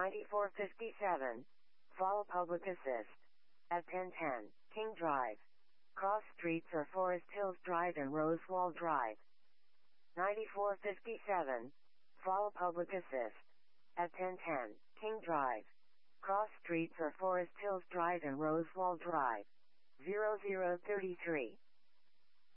9457. Follow public assist. At 1010, King Drive. Cross streets are Forest Hills Drive and Rosewall Drive. 9457. Follow public assist. At 1010, King Drive. Cross streets are Forest Hills Drive and Rosewall Drive. 0033.